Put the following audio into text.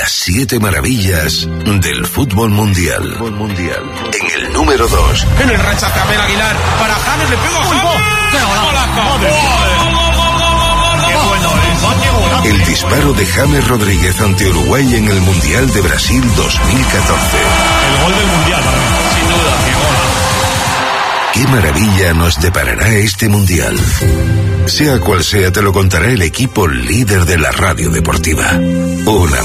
las 7 maravillas del fútbol mundial. En el número 2. En el rechace a Abel Aguilar para James, le pega a James. ¡Qué bueno es! El disparo de James Rodríguez ante Uruguay en el Mundial de Brasil 2014. El gol del Mundial, para mí. Sin duda, qué gol. ¿Qué maravilla nos deparará este Mundial? Sea cual sea, te lo contará el equipo líder de la radio deportiva. Una